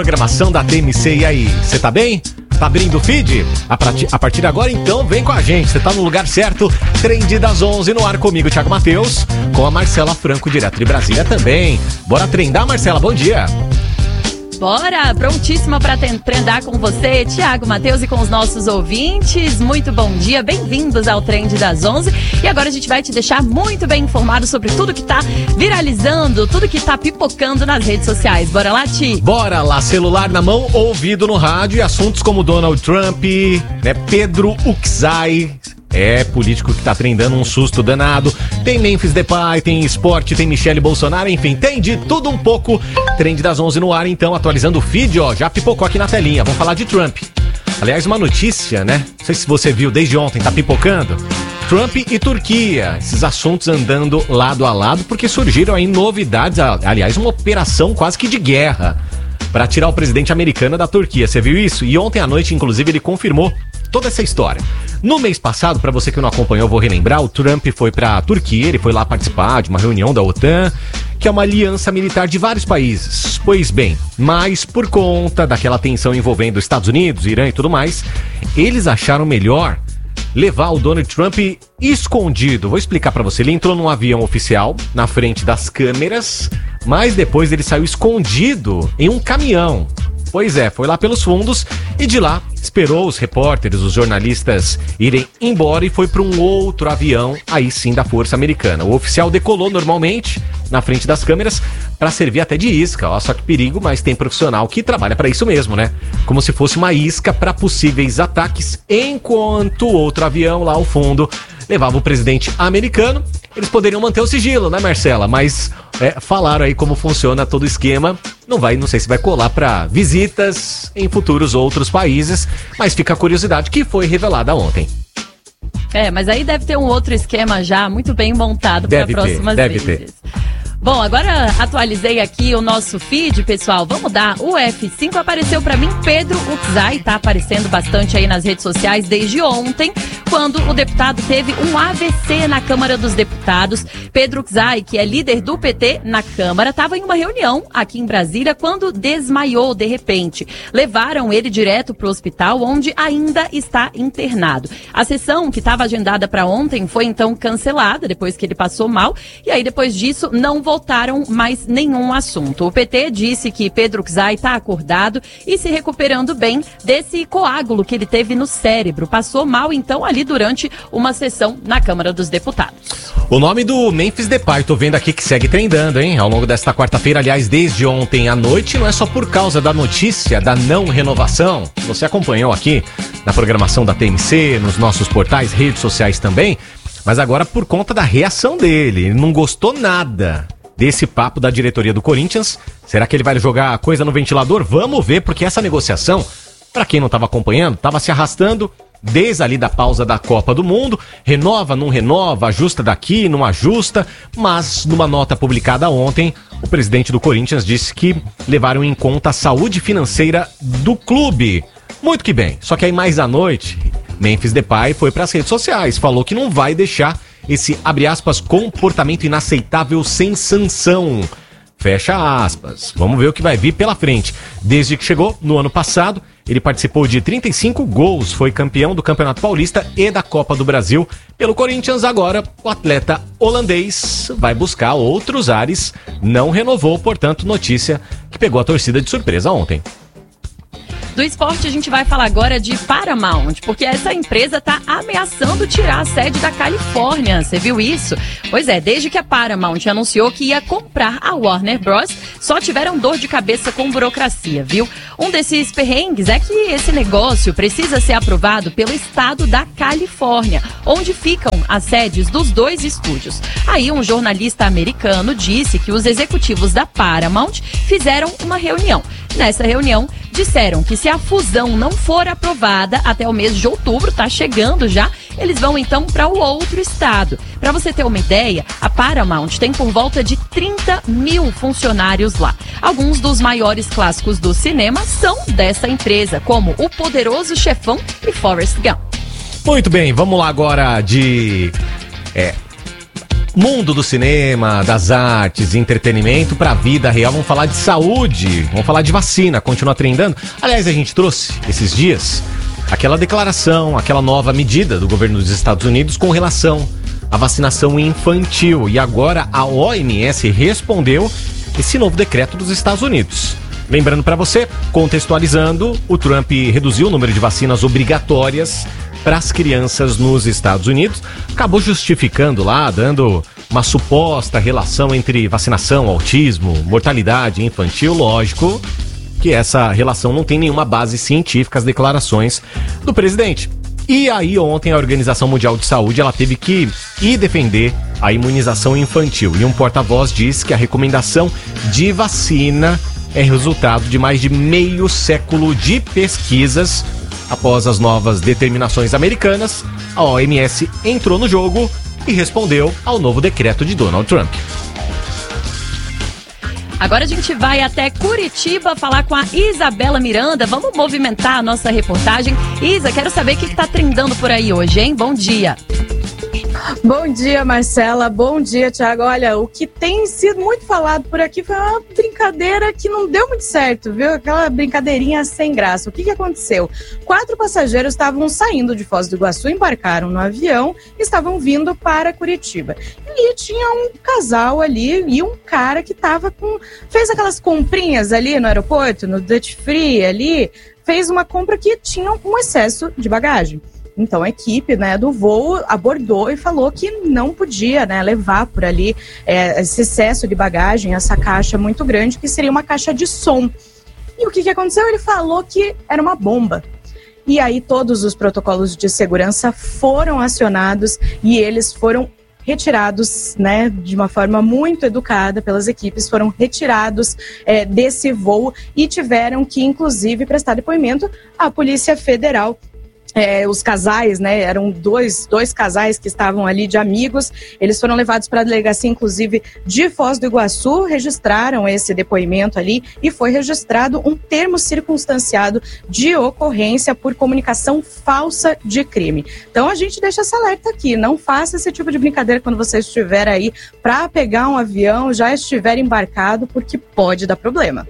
Programação da TMC, e aí, você tá bem? Tá abrindo o feed? A partir de agora, então, vem com a gente. Você tá no lugar certo. Trend das 11 no ar comigo, Thiago Matheus, com a Marcela Franco, direto de Brasília também. Bora trendar, Marcela, bom dia. Bora, prontíssima para trendar com você, Thiago Matheus, e com os nossos ouvintes. Muito bom dia, bem-vindos ao Trend das 11. E agora a gente vai te deixar muito bem informado sobre tudo que tá viralizando, tudo que tá pipocando nas redes sociais. Bora lá, Ti? Bora lá, celular na mão, ouvido no rádio, e assuntos como Donald Trump, né, Pedro Uczai. É, político que tá trendando um susto danado. Tem Memphis Depay, tem esporte, tem Michele Bolsonaro, enfim, tem de tudo um pouco. Trend das 11 no ar, então, atualizando o feed, ó, já pipocou aqui na telinha. Vamos falar de Trump. Aliás, uma notícia, né? Não sei se você viu desde ontem, tá pipocando. Trump e Turquia, esses assuntos andando lado a lado, porque surgiram aí novidades, aliás, uma operação quase que de guerra para tirar o presidente americano da Turquia. Você viu isso? E ontem à noite, inclusive, ele confirmou toda essa história. No mês passado, para você que não acompanhou, eu vou relembrar, o Trump foi para a Turquia, ele foi lá participar de uma reunião da OTAN, que é uma aliança militar de vários países. Pois bem, mas por conta daquela tensão envolvendo os Estados Unidos, Irã e tudo mais, eles acharam melhor levar o Donald Trump escondido. Vou explicar para você. Ele entrou num avião oficial, na frente das câmeras, mas depois ele saiu escondido em um caminhão. Pois é, foi lá pelos fundos e de lá esperou os repórteres, os jornalistas irem embora e foi para um outro avião, aí sim da Força Americana. O oficial decolou normalmente na frente das câmeras para servir até de isca. Ó, só que perigo, mas tem profissional que trabalha para isso mesmo, né? Como se fosse uma isca para possíveis ataques, enquanto o outro avião lá ao fundo levava o presidente americano. Eles poderiam manter o sigilo, né, Marcela? Mas falaram aí como funciona todo o esquema. Não sei se vai colar para visitas em futuros outros países, mas fica a curiosidade que foi revelada ontem. Mas aí deve ter um outro esquema já muito bem montado para próximas vezes. Deve ter. Bom, agora atualizei aqui o nosso feed, pessoal. Vamos dar o F5. Apareceu pra mim Pedro Uczai, tá aparecendo bastante aí nas redes sociais desde ontem, quando o deputado teve um AVC na Câmara dos Deputados. Pedro Uczai, que é líder do PT na Câmara, estava em uma reunião aqui em Brasília quando desmaiou de repente. Levaram ele direto pro hospital, onde ainda está internado. A sessão que estava agendada para ontem foi então cancelada depois que ele passou mal, e aí depois disso não voltaram mais nenhum assunto. O PT disse que Pedro Uczai está acordado e se recuperando bem desse coágulo que ele teve no cérebro. Passou mal, então, ali durante uma sessão na Câmara dos Deputados. O nome do Memphis Depay, tô vendo aqui que segue trendando, hein? Ao longo desta quarta-feira, aliás, desde ontem à noite, não é só por causa da notícia da não renovação. Você acompanhou aqui na programação da TMC, nos nossos portais, redes sociais também, mas agora por conta da reação dele. Ele não gostou nada desse papo da diretoria do Corinthians. Será que ele vai jogar a coisa no ventilador? Vamos ver, porque essa negociação, para quem não estava acompanhando, estava se arrastando desde ali da pausa da Copa do Mundo. Renova, não renova, ajusta daqui, não ajusta. Mas numa nota publicada ontem, o presidente do Corinthians disse que levaram em conta a saúde financeira do clube. Muito que bem, só que aí mais à noite, Memphis Depay foi para as redes sociais, falou que não vai deixar esse, abre aspas, comportamento inaceitável sem sanção. Fecha aspas. Vamos ver o que vai vir pela frente. Desde que chegou no ano passado, ele participou de 35 gols, foi campeão do Campeonato Paulista e da Copa do Brasil pelo Corinthians. Agora, o atleta holandês vai buscar outros ares, não renovou, portanto, notícia que pegou a torcida de surpresa ontem. Do esporte, a gente vai falar agora de Paramount, porque essa empresa está ameaçando tirar a sede da Califórnia. Você viu isso? Pois é, desde que a Paramount anunciou que ia comprar a Warner Bros., só tiveram dor de cabeça com burocracia, viu? Um desses perrengues é que esse negócio precisa ser aprovado pelo estado da Califórnia, onde ficam as sedes dos dois estúdios. Aí um jornalista americano disse que os executivos da Paramount fizeram uma reunião. Nessa reunião, disseram que se a fusão não for aprovada até o mês de outubro, tá chegando já, eles vão então para o outro estado. Para você ter uma ideia, a Paramount tem por volta de 30 mil funcionários lá. Alguns dos maiores clássicos do cinema são dessa empresa, como O Poderoso Chefão e Forrest Gump. Muito bem, vamos lá agora de Mundo do cinema, das artes, entretenimento para a vida real. Vamos falar de saúde, vamos falar de vacina, continua trendando. Aliás, a gente trouxe esses dias aquela declaração, aquela nova medida do governo dos Estados Unidos com relação à vacinação infantil. E agora a OMS respondeu esse novo decreto dos Estados Unidos. Lembrando para você, contextualizando, o Trump reduziu o número de vacinas obrigatórias para as crianças nos Estados Unidos, acabou justificando lá, dando uma suposta relação entre vacinação, autismo, mortalidade infantil. Lógico que essa relação não tem nenhuma base científica, as declarações do presidente. E aí ontem a Organização Mundial de Saúde ela teve que ir defender a imunização infantil. E um porta-voz disse que a recomendação de vacina é resultado de mais de meio século de pesquisas. Após as novas determinações americanas, a OMS entrou no jogo e respondeu ao novo decreto de Donald Trump. Agora a gente vai até Curitiba falar com a Isabela Miranda. Vamos movimentar a nossa reportagem. Isa, quero saber o que está trendando por aí hoje, hein? Bom dia. Bom dia, Marcela. Bom dia, Thiago. Olha, o que tem sido muito falado por aqui foi uma brincadeira que não deu muito certo, viu? Aquela brincadeirinha sem graça. O que aconteceu? 4 passageiros estavam saindo de Foz do Iguaçu, embarcaram no avião e estavam vindo para Curitiba. E tinha um casal ali e um cara que fez aquelas comprinhas ali no aeroporto, no duty free ali, fez uma compra que tinha um excesso de bagagem. Então a equipe, né, do voo abordou e falou que não podia, né, levar por ali esse excesso de bagagem, essa caixa muito grande, que seria uma caixa de som. E o que aconteceu? Ele falou que era uma bomba. E aí todos os protocolos de segurança foram acionados e eles foram retirados, né, de uma forma muito educada pelas equipes, foram retirados desse voo e tiveram que, inclusive, prestar depoimento à Polícia Federal. Os casais, né, eram dois casais que estavam ali de amigos, eles foram levados para a delegacia, inclusive, de Foz do Iguaçu, registraram esse depoimento ali e foi registrado um termo circunstanciado de ocorrência por comunicação falsa de crime. Então a gente deixa esse alerta aqui, não faça esse tipo de brincadeira quando você estiver aí para pegar um avião, já estiver embarcado, porque pode dar problema.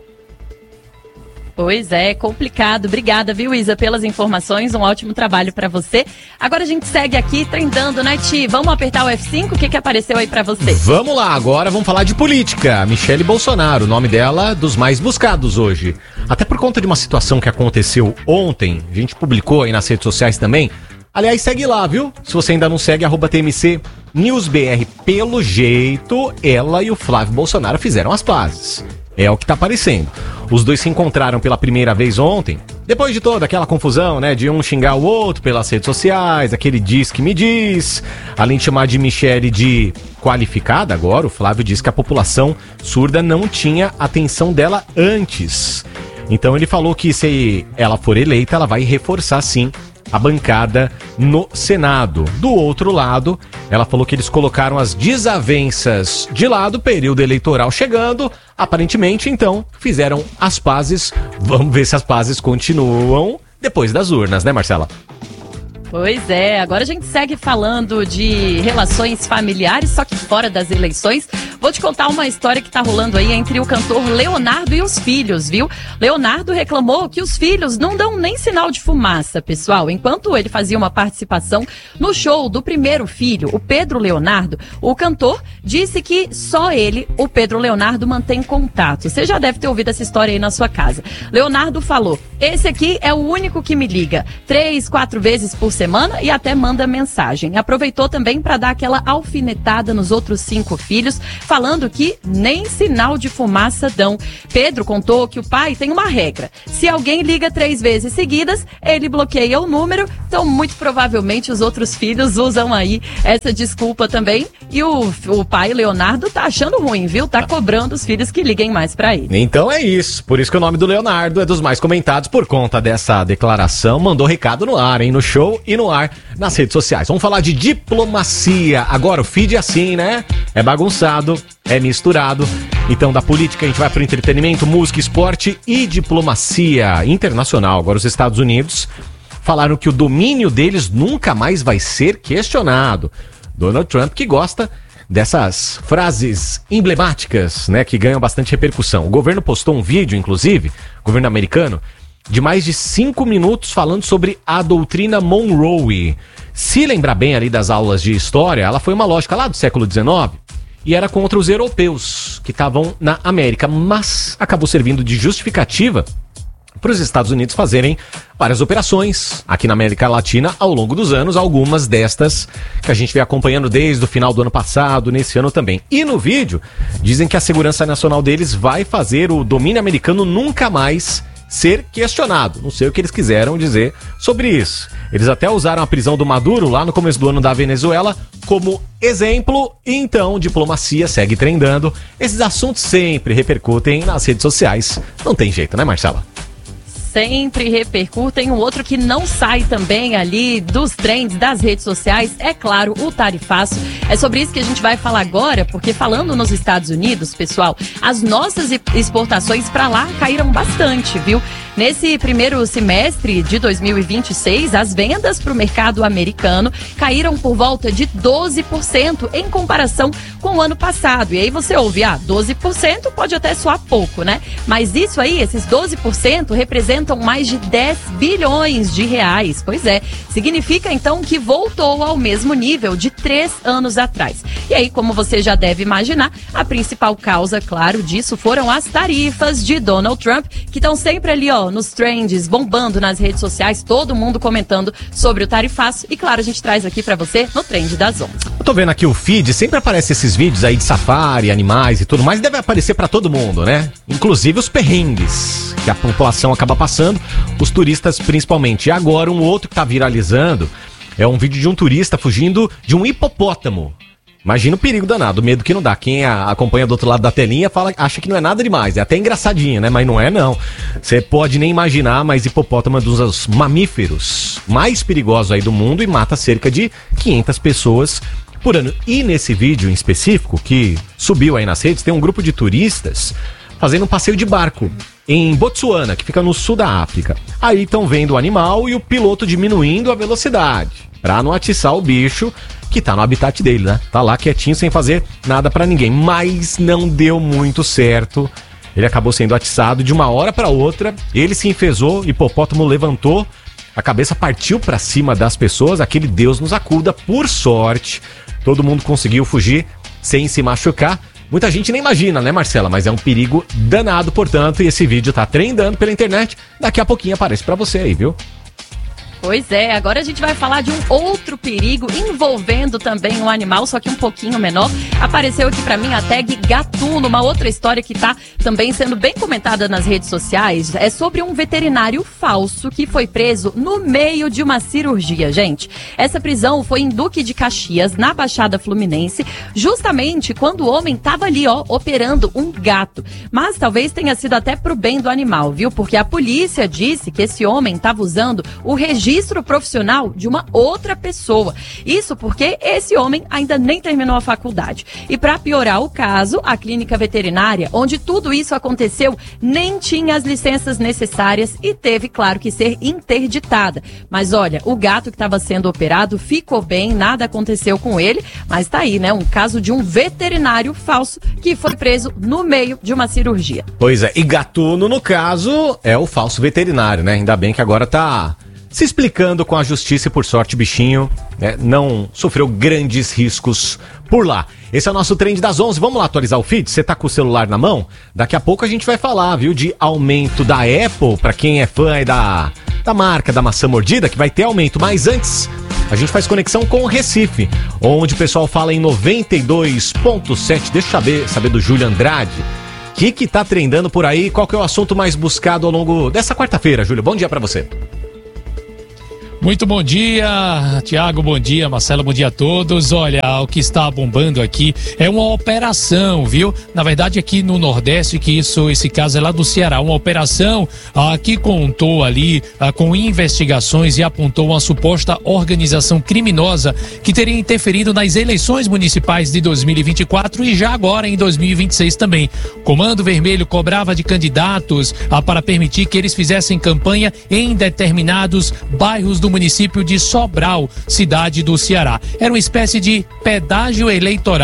Pois é, complicado. Obrigada, viu, Isa, pelas informações. Um ótimo trabalho pra você. Agora a gente segue aqui trendando, né, Ti? Vamos apertar o F5? O que apareceu aí pra você? Vamos lá, agora vamos falar de política. Michele Bolsonaro, o nome dela dos mais buscados hoje. Até por conta de uma situação que aconteceu ontem, a gente publicou aí nas redes sociais também. Aliás, segue lá, viu? Se você ainda não segue, @TMC NewsBR. Pelo jeito, ela e o Flávio Bolsonaro fizeram as pazes. É o que tá aparecendo. Os dois se encontraram pela primeira vez ontem, depois de toda aquela confusão, né, de um xingar o outro pelas redes sociais, aquele diz que me diz, além de chamar de Michele de qualificada, agora o Flávio diz que a população surda não tinha atenção dela antes. Então ele falou que se ela for eleita, ela vai reforçar sim a bancada no Senado. Do outro lado, ela falou que eles colocaram as desavenças de lado, período eleitoral chegando, aparentemente, então, fizeram as pazes. Vamos ver se as pazes continuam depois das urnas, né, Marcela? Pois é, agora a gente segue falando de relações familiares, só que fora das eleições. Vou te contar uma história que tá rolando aí entre o cantor Leonardo e os filhos, viu? Leonardo reclamou que os filhos não dão nem sinal de fumaça, pessoal. Enquanto ele fazia uma participação no show do primeiro filho, o Pedro Leonardo, o cantor disse que só ele, o Pedro Leonardo, mantém contato. Você já deve ter ouvido essa história aí na sua casa. Leonardo falou: esse aqui é o único que me liga 3, 4 vezes por semana e até manda mensagem. Aproveitou também para dar aquela alfinetada nos outros 5 filhos, falando que nem sinal de fumaça dão. Pedro contou que o pai tem uma regra: se alguém liga 3 vezes seguidas, ele bloqueia o número. Então, muito provavelmente, os outros filhos usam aí essa desculpa também. E o pai, Leonardo, tá achando ruim, viu? Tá cobrando os filhos que liguem mais pra ele. Então é isso. Por isso que o nome do Leonardo é dos mais comentados por conta dessa declaração. Mandou recado no ar, hein? No show e no ar nas redes sociais. Vamos falar de diplomacia. Agora o feed é assim, né? É bagunçado, é misturado. Então da política a gente vai pro entretenimento, música, esporte e diplomacia internacional. Agora os Estados Unidos falaram que o domínio deles nunca mais vai ser questionado. Donald Trump, que gosta dessas frases emblemáticas, né, que ganham bastante repercussão. O governo postou um vídeo, inclusive, o governo americano, de mais de 5 minutos falando sobre a doutrina Monroe. Se lembrar bem ali das aulas de história, ela foi uma lógica lá do século XIX e era contra os europeus que estavam na América, mas acabou servindo de justificativa para os Estados Unidos fazerem várias operações aqui na América Latina ao longo dos anos, algumas destas que a gente vem acompanhando desde o final do ano passado, nesse ano também. E no vídeo, dizem que a segurança nacional deles vai fazer o domínio americano nunca mais ser questionado. Não sei o que eles quiseram dizer sobre isso. Eles até usaram a prisão do Maduro lá no começo do ano da Venezuela como exemplo, e então diplomacia segue trendando. Esses assuntos sempre repercutem nas redes sociais. Não tem jeito, né, Marcela? Sempre repercutem. Um outro que não sai também ali dos trends das redes sociais, é claro, o tarifaço. É sobre isso que a gente vai falar agora, porque falando nos Estados Unidos, pessoal, as nossas exportações para lá caíram bastante, viu? Nesse primeiro semestre de 2026, as vendas para o mercado americano caíram por volta de 12% em comparação com o ano passado. E aí você ouve, 12% pode até soar pouco, né? Mas isso aí, esses 12% representam mais de 10 bilhões de reais. Pois é, significa então que voltou ao mesmo nível de 3 anos atrás. E aí, como você já deve imaginar, a principal causa, claro, disso foram as tarifas de Donald Trump, que estão sempre ali, nos trends, bombando nas redes sociais, todo mundo comentando sobre o tarifaço. E claro, a gente traz aqui pra você no Trend das 11. Eu tô vendo aqui o feed, sempre aparece esses vídeos aí de safari, animais e tudo mais, deve aparecer pra todo mundo, né? Inclusive os perrengues que a população acaba passando, os turistas principalmente. E agora um outro que tá viralizando é um vídeo de um turista fugindo de um hipopótamo. Imagina o perigo danado, o medo que não dá. Quem acompanha do outro lado da telinha acha que não é nada demais. É até engraçadinho, né? Mas não é, não. Você pode nem imaginar, mas hipopótamo é um dos mamíferos mais perigosos aí do mundo e mata cerca de 500 pessoas por ano. E nesse vídeo em específico, que subiu aí nas redes, tem um grupo de turistas fazendo um passeio de barco em Botsuana, que fica no sul da África. Aí estão vendo o animal e o piloto diminuindo a velocidade pra não atiçar o bicho que tá no habitat dele, né? Tá lá quietinho sem fazer nada pra ninguém. Mas não deu muito certo. Ele acabou sendo atiçado de uma hora pra outra. Ele se enfesou, o hipopótamo levantou, a cabeça partiu pra cima das pessoas. Aquele Deus nos acuda. Por sorte, todo mundo conseguiu fugir sem se machucar. Muita gente nem imagina, né, Marcela? Mas é um perigo danado, portanto. E esse vídeo tá trendando pela internet. Daqui a pouquinho aparece pra você aí, viu? Pois é, agora a gente vai falar de um outro perigo envolvendo também um animal, só que um pouquinho menor. Apareceu aqui pra mim a tag Gatuno, uma outra história que tá também sendo bem comentada nas redes sociais. É sobre um veterinário falso que foi preso no meio de uma cirurgia, gente. Essa prisão foi em Duque de Caxias, na Baixada Fluminense, justamente quando o homem tava ali, operando um gato. Mas talvez tenha sido até pro bem do animal, viu? Porque a polícia disse que esse homem tava usando o registro profissional de uma outra pessoa. Isso porque esse homem ainda nem terminou a faculdade. E para piorar o caso, a clínica veterinária, onde tudo isso aconteceu, nem tinha as licenças necessárias e teve, claro, que ser interditada. Mas olha, o gato que estava sendo operado ficou bem, nada aconteceu com ele, mas tá aí, né? Um caso de um veterinário falso que foi preso no meio de uma cirurgia. Pois é, e Gatuno, no caso, é o falso veterinário, né? Ainda bem que agora tá se explicando com a justiça e, por sorte, o bichinho, né, não sofreu grandes riscos por lá. Esse é o nosso Trend das 11. Vamos lá atualizar o feed? Você tá com o celular na mão? Daqui a pouco a gente vai falar, viu, de aumento da Apple, pra quem é fã aí da marca da maçã mordida, que vai ter aumento. Mas antes, a gente faz conexão com o Recife, onde o pessoal fala em 92.7. Deixa eu saber do Júlio Andrade. O que tá trendando por aí? Qual que é o assunto mais buscado ao longo dessa quarta-feira, Júlio? Bom dia pra você. Muito bom dia, Tiago, bom dia, Marcelo, bom dia a todos. Olha, o que está bombando aqui é uma operação, viu? Na verdade, aqui no Nordeste, que esse caso é lá do Ceará, uma operação que contou ali com investigações e apontou uma suposta organização criminosa que teria interferido nas eleições municipais de 2024 e já agora em 2026 também. Comando Vermelho cobrava de candidatos para permitir que eles fizessem campanha em determinados bairros do município de Sobral, cidade do Ceará. Era uma espécie de pedágio eleitoral.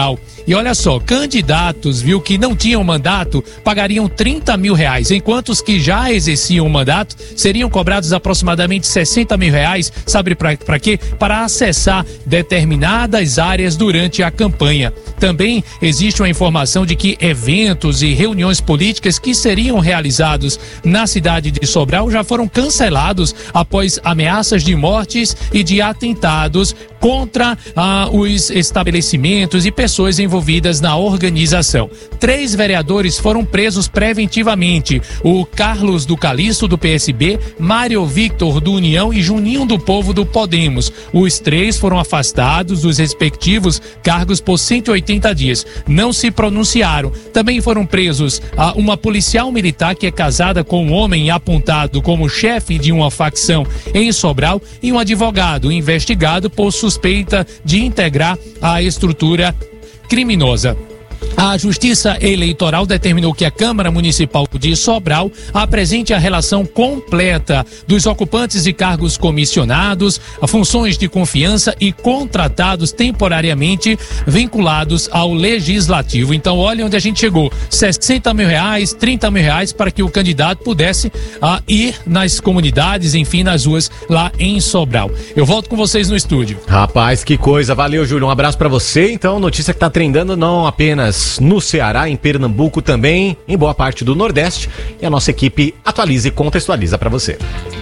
E olha só, candidatos, viu, que não tinham mandato pagariam R$30 mil, enquanto os que já exerciam o mandato seriam cobrados aproximadamente R$60 mil. Sabe para quê? Para acessar determinadas áreas durante a campanha. Também existe uma informação de que eventos e reuniões políticas que seriam realizados na cidade de Sobral já foram cancelados após ameaças de mortes e de atentados contra os estabelecimentos e pessoas envolvidas na organização. 3 vereadores foram presos preventivamente: o Carlos do Calixto, do PSB, Mário Victor, do União e Juninho do Povo, do Podemos. Os 3 foram afastados dos respectivos cargos por 180 dias. Não se pronunciaram. Também foram presos uma policial militar que é casada com um homem apontado como chefe de uma facção em Sobral e um advogado investigado por suspeita de integrar a estrutura criminosa. A Justiça Eleitoral determinou que a Câmara Municipal de Sobral apresente a relação completa dos ocupantes de cargos comissionados, funções de confiança e contratados temporariamente vinculados ao Legislativo. Então, olha onde a gente chegou: R$60 mil, R$30 mil para que o candidato pudesse ir nas comunidades, enfim, nas ruas lá em Sobral. Eu volto com vocês no estúdio. Rapaz, que coisa. Valeu, Júlio. Um abraço pra você. Então, notícia que tá trendando não apenas no Ceará, em Pernambuco também, em boa parte do Nordeste. E a nossa equipe atualiza e contextualiza pra você.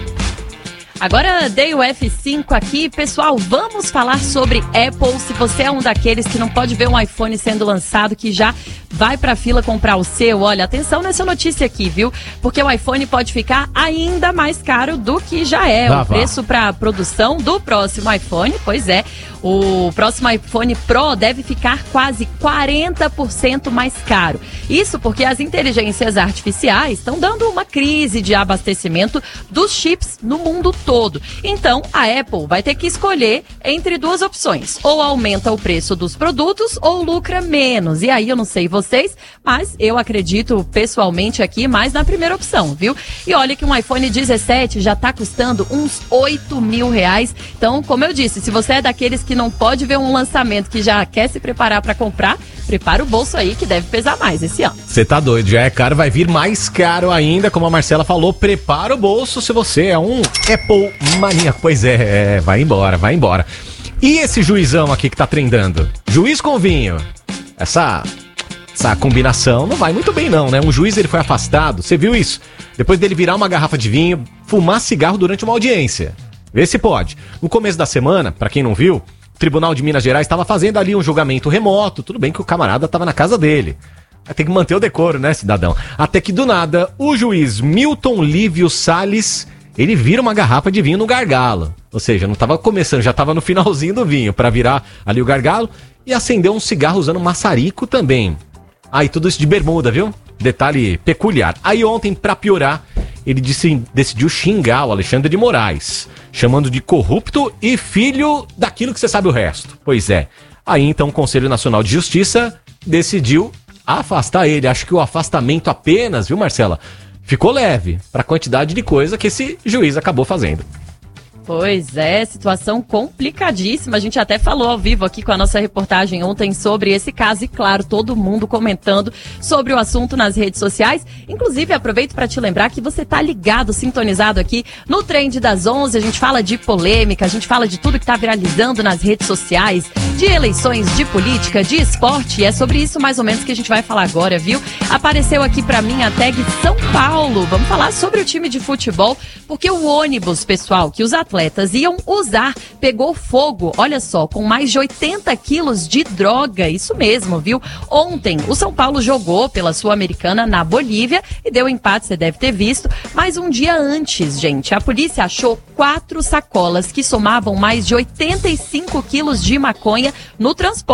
Agora dei o F5 aqui, pessoal, vamos falar sobre Apple. Se você é um daqueles que não pode ver um iPhone sendo lançado, que já vai pra fila comprar o seu, olha, atenção nessa notícia aqui, viu? Porque o iPhone pode ficar ainda mais caro do que já é. O preço para produção do próximo iPhone, pois é, o próximo iPhone Pro deve ficar quase 40% mais caro. Isso porque as inteligências artificiais estão dando uma crise de abastecimento dos chips no mundo todo. Então, a Apple vai ter que escolher entre 2 opções: ou aumenta o preço dos produtos ou lucra menos. E aí eu não sei vocês, mas eu acredito pessoalmente aqui mais na primeira opção, viu? E olha que um iPhone 17 já tá custando uns R$8 mil. Então, como eu disse, se você é daqueles que não pode ver um lançamento que já quer se preparar para comprar, prepara o bolso aí que deve pesar mais esse ano. Você tá doido, já é caro, vai vir mais caro ainda, como a Marcela falou, prepara o bolso se você é um Apple maníaco. Pois é, vai embora, vai embora. E esse juizão aqui que tá trendando? Juiz com vinho. Essa combinação não vai muito bem não, né? Um juiz, ele foi afastado, você viu isso? Depois dele virar uma garrafa de vinho, fumar cigarro durante uma audiência. Vê se pode. No começo da semana, pra quem não viu, o Tribunal de Minas Gerais estava fazendo ali um julgamento remoto. Tudo bem que o camarada estava na casa dele. Vai ter que manter o decoro, né, cidadão? Até que do nada, o juiz Milton Lívio Salles, ele vira uma garrafa de vinho no gargalo. Ou seja, não estava começando, já estava no finalzinho do vinho, para virar ali o gargalo, e acendeu um cigarro usando maçarico também. E tudo isso de bermuda, viu? Detalhe peculiar. Aí ontem, para piorar, ele decidiu xingar o Alexandre de Moraes, chamando de corrupto e filho daquilo que você sabe o resto. Pois é. Aí então o Conselho Nacional de Justiça decidiu afastar ele. Acho que o afastamento apenas, viu, Marcela, ficou leve para a quantidade de coisa que esse juiz acabou fazendo. Pois é, situação complicadíssima. A gente até falou ao vivo aqui com a nossa reportagem ontem sobre esse caso e, claro, todo mundo comentando sobre o assunto nas redes sociais. Inclusive, aproveito para te lembrar que você tá ligado, sintonizado aqui no Trend das 11. A gente fala de polêmica, a gente fala de tudo que tá viralizando nas redes sociais, de eleições, de política, de esporte. E é sobre isso mais ou menos que a gente vai falar agora, viu? Apareceu aqui para mim a tag São Paulo. Vamos falar sobre o time de futebol, porque o ônibus, pessoal, que os atletas iam usar, pegou fogo, olha só, com mais de 80 quilos de droga, isso mesmo, viu? Ontem, o São Paulo jogou pela Sul-Americana na Bolívia e deu empate, você deve ter visto, mas um dia antes, gente, a polícia achou 4 sacolas que somavam mais de 85 quilos de maconha no transporte